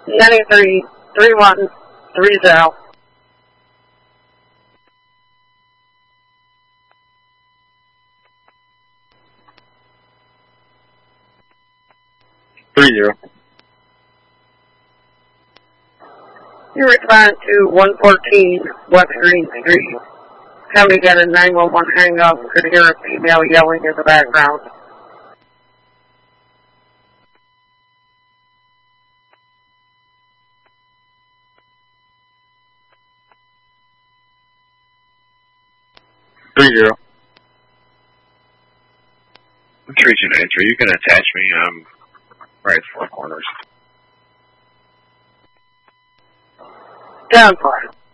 93-3130. You respond to 114 West Green Street. Somebody got a 911 hang up, could hear a female yelling in the background. I'm 3293. You can attach me. Right at Four Corners. Down for it.